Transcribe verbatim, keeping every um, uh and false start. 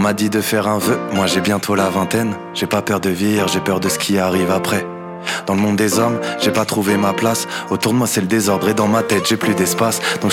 m'a dit de faire un vœu, moi j'ai bientôt la vingtaine. J'ai pas peur de vieillir, j'ai peur de ce qui arrive après. Dans le monde des hommes, j'ai pas trouvé ma place. Autour de moi c'est le désordre et dans ma tête j'ai plus d'espace. Donc